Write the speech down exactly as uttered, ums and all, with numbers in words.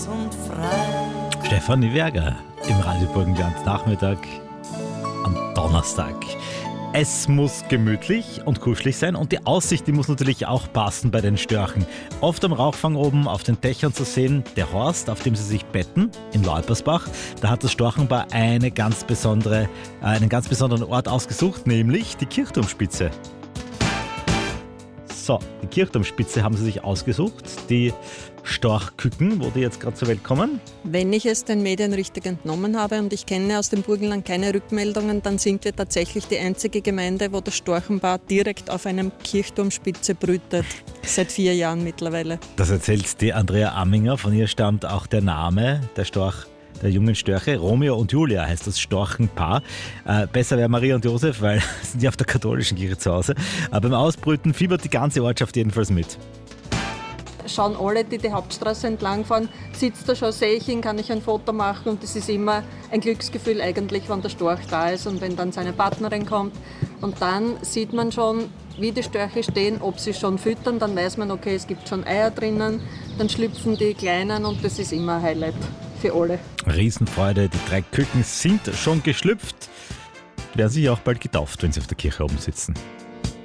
groß und frei. Stefanie Werger im Radio Burgenland Nachmittag am Donnerstag. Es muss gemütlich und kuschelig sein und die Aussicht, die muss natürlich auch passen bei den Störchen. Oft am Rauchfang oben auf den Dächern zu sehen, der Horst, auf dem sie sich betten, in Leupersbach. Da hat das Storchenpaar eine ganz besondere, äh, einen ganz besonderen Ort ausgesucht, nämlich die Kirchturmspitze. So, die Kirchturmspitze haben sie sich ausgesucht, die Storchküken, wo die jetzt gerade zur Welt kommen. Wenn ich es den Medien richtig entnommen habe und ich kenne aus dem Burgenland keine Rückmeldungen, dann sind wir tatsächlich die einzige Gemeinde, wo das Storchenpaar direkt auf einem Kirchturmspitze brütet. Seit vier Jahren mittlerweile. Das erzählt die Andrea Amminger, von ihr stammt auch der Name der Storch. Der jungen Störche, Romeo und Julia heißt das Storchenpaar. Äh, besser wäre Maria und Josef, weil sind ja auf der katholischen Kirche zu Hause. Aber beim Ausbrüten fiebert die ganze Ortschaft jedenfalls mit. Schauen alle, die die Hauptstraße entlang fahren, sitzt da schon, sehe ich ihn, kann ich ein Foto machen und es ist immer ein Glücksgefühl eigentlich, wenn der Storch da ist und wenn dann seine Partnerin kommt. Und dann sieht man schon, wie die Störche stehen, ob sie schon füttern, dann weiß man, okay, es gibt schon Eier drinnen, dann schlüpfen die Kleinen und das ist immer ein Highlight für alle. Riesenfreude, die drei Küken sind schon geschlüpft, werden sich auch bald getauft, wenn sie auf der Kirche oben sitzen.